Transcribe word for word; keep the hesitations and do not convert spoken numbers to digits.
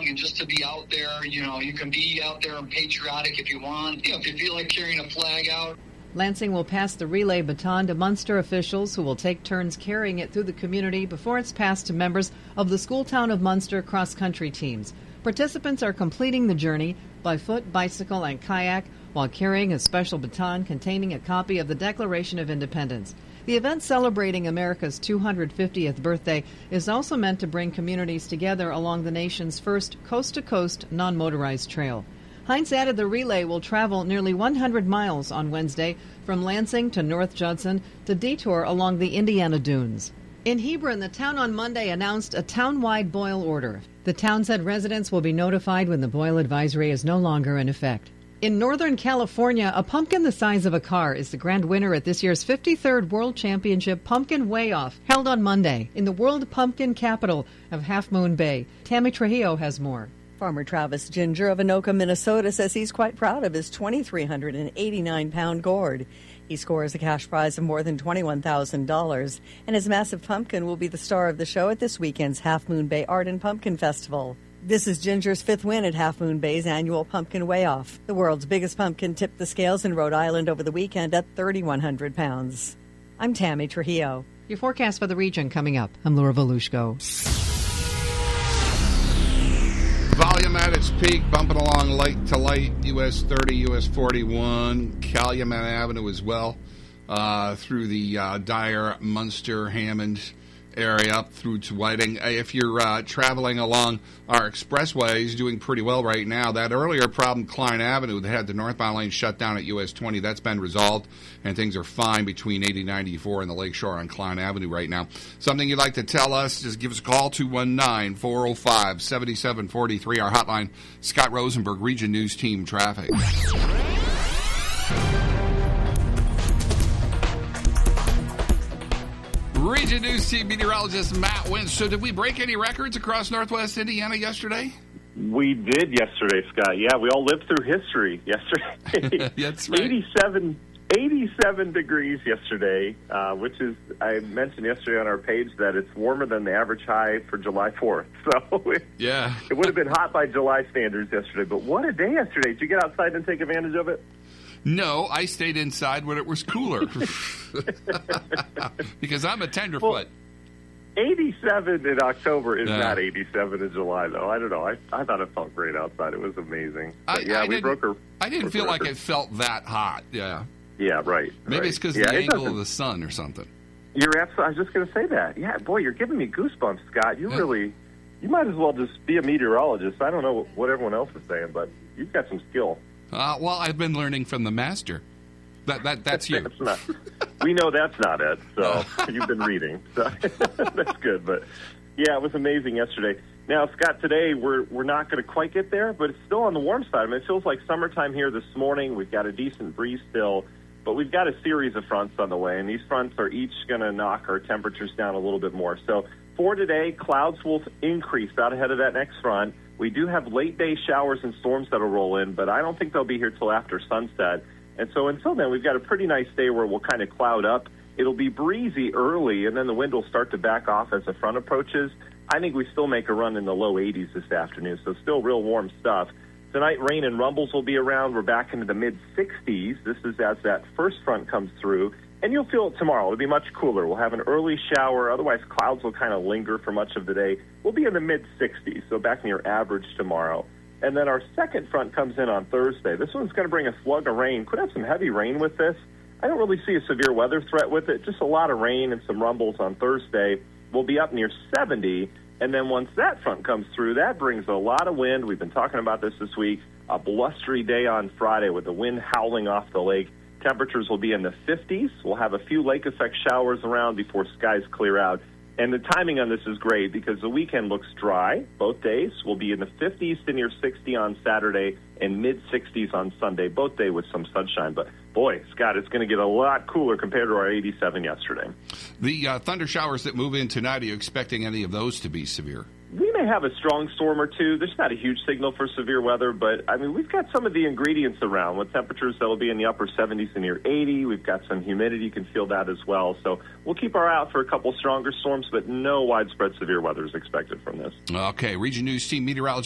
along and just to be out there. You know, you can be out there and patriotic if you want. You know, if you feel like carrying a flag out. Lansing will pass the relay baton to Munster officials who will take turns carrying it through the community before it's passed to members of the School Town of Munster cross-country teams. Participants are completing the journey by foot, bicycle, and kayak while carrying a special baton containing a copy of the Declaration of Independence. The event celebrating America's two hundred fiftieth birthday is also meant to bring communities together along the nation's first coast-to-coast non-motorized trail. Heinz added the relay will travel nearly one hundred miles on Wednesday from Lansing to North Judson to detour along the Indiana Dunes. In Hebron, the town on Monday announced a town-wide boil order. The town said residents will be notified when the boil advisory is no longer in effect. In Northern California, a pumpkin the size of a car is the grand winner at this year's fifty-third World Championship Pumpkin Weigh-Off, held on Monday in the world pumpkin capital of Half Moon Bay. Tammy Trujillo has more. Farmer Travis Ginger of Anoka, Minnesota, says he's quite proud of his two thousand three hundred eighty-nine pound gourd. He scores a cash prize of more than twenty-one thousand dollars, and his massive pumpkin will be the star of the show at this weekend's Half Moon Bay Art and Pumpkin Festival. This is Ginger's fifth win at Half Moon Bay's annual Pumpkin Weigh-Off. The world's biggest pumpkin tipped the scales in Rhode Island over the weekend at three thousand one hundred pounds. I'm Tammy Trujillo. Your forecast for the region coming up. I'm Laura Volushko. Volume at its peak, bumping along light to light, U S thirty, U S forty-one, Calumet Avenue as well, uh, through the uh, Dyer, Munster, Hammond area up through to Whiting. If you're uh, traveling along our expressways, doing pretty well right now. That earlier problem, Klein Avenue, that had the northbound lane shut down at U S twenty, that's been resolved, and things are fine between eighty ninety-four and the Lakeshore on Klein Avenue right now. Something you'd like to tell us, just give us a call, two one nine, four oh five, seven seven four three, our hotline. Scott Rosenberg, Region News Team Traffic. Region News Team meteorologist Matt Wintz. So did we break any records across Northwest Indiana yesterday? We did yesterday, Scott. Yeah, we all lived through history yesterday. That's right. eighty-seven, eighty-seven degrees yesterday, uh, which is, I mentioned yesterday on our page that it's warmer than the average high for July fourth. So it, yeah. it would have been hot by July standards yesterday. But what a day yesterday. Did you get outside and take advantage of it? No, I stayed inside when it was cooler. Because I'm a tenderfoot. Well, eighty-seven in October is yeah. not eighty-seven in July, though. I don't know. I, I thought it felt great outside. It was amazing. But I, yeah, I we broke our. I didn't broke feel like record. it felt that hot. Yeah. Yeah, right. Maybe right. it's because yeah, of the it angle doesn't. of the sun or something. You're absolutely. I was just going to say that. Yeah, boy, you're giving me goosebumps, Scott. You yeah. really. You might as well just be a meteorologist. I don't know what everyone else is saying, but you've got some skill. Uh, well, I've been learning from the master. That that that's you. That's not, we know that's not it. So you've been reading. So that's good. But yeah, it was amazing yesterday. Now, Scott, today we're we're not going to quite get there, but it's still on the warm side. I mean, it feels like summertime here this morning. We've got a decent breeze still, but we've got a series of fronts on the way, and these fronts are each going to knock our temperatures down a little bit more. So for today, clouds will increase out ahead of that next front. We do have late day showers and storms that'll roll in, but I don't think they'll be here till after sunset. And so until then, we've got a pretty nice day where we'll kind of cloud up. It'll be breezy early, and then the wind will start to back off as the front approaches. I think we still make a run in the low eighties this afternoon, so still real warm stuff. Tonight, rain and rumbles will be around. We're back into the mid-sixties. This is as that first front comes through. And you'll feel it tomorrow. It'll be much cooler. We'll have an early shower. Otherwise, clouds will kind of linger for much of the day. We'll be in the mid-sixties, so back near average tomorrow. And then our second front comes in on Thursday. This one's going to bring a slug of rain. Could have some heavy rain with this. I don't really see a severe weather threat with it. Just a lot of rain and some rumbles on Thursday. We'll be up near seventy. And then once that front comes through, that brings a lot of wind. We've been talking about this this week. A blustery day on Friday with the wind howling off the lake. Temperatures will be in the fifties. We'll have a few lake effect showers around before skies clear out. And the timing on this is great because the weekend looks dry both days. We'll be in the fifties to near sixty on Saturday and mid-sixties on Sunday, both day with some sunshine. But, boy, Scott, it's going to get a lot cooler compared to our eighty-seven yesterday. The uh, thunder showers that move in tonight, are you expecting any of those to be severe? We may have a strong storm or two. There's not a huge signal for severe weather, but, I mean, we've got some of the ingredients around with temperatures that will be in the upper seventies to near eighty. We've got some humidity. You can feel that as well. So we'll keep our eye out for a couple stronger storms, but no widespread severe weather is expected from this. Okay, Region News Team meteorologist